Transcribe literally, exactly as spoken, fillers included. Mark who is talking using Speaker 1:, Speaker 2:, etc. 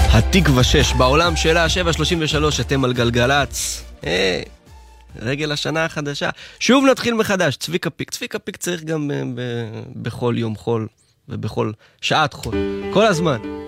Speaker 1: התקווה שש, בעולם שלה שבע שלושים ושלוש, אתם על גלגלץ. היי, רגל השנה החדשה. שוב נתחיל מחדש, צביקה פיק. צביקה פיק צריך גם ב- ב- בכל יום חול ובכל שעת חול. כל הזמן.